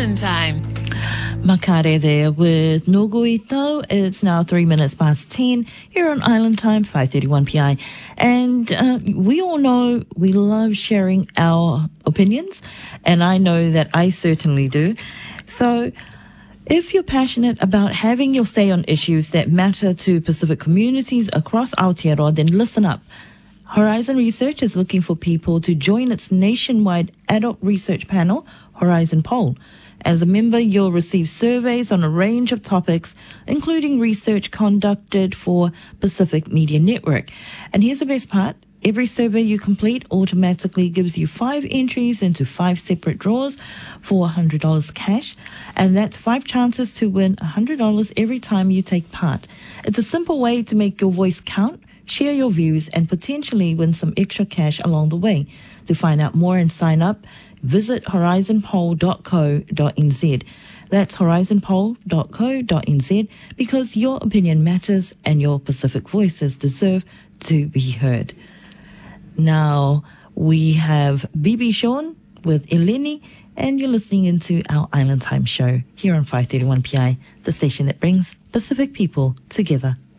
Island Time. Makare there with Nogui Tau. It's now 3 minutes past 10 here on Island Time, 5:31 PI. And we all know we love sharing our opinions, and I know that I certainly do. So if you're passionate about having your say on issues that matter to Pacific communities across Aotearoa, then listen up. Horizon Research is looking for people to join its nationwide adult research panel, Horizon Poll. As a member, you'll receive surveys on a range of topics, including research conducted for Pacific Media Network. And here's the best part. Every survey you complete automatically gives you 5 entries into 5 separate draws for $100 cash. And that's 5 chances to win $100 every time you take part. It's a simple way to make your voice count, share your views, and potentially win some extra cash along the way. To find out more and sign up, visit horizonpoll.co.nz. That's horizonpoll.co.nz, because your opinion matters and your Pacific voices deserve to be heard. Now we have BB Sean with Eleni, and you're listening into our Island Time show here on 531 PI, the station that brings Pacific people together.